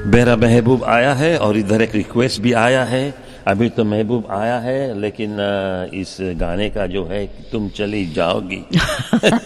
मेरा महबूब आया है और इधर एक रिक्वेस्ट भी आया है। अभी तो महबूब आया है, लेकिन इस गाने का जो है तुम चली जाओगी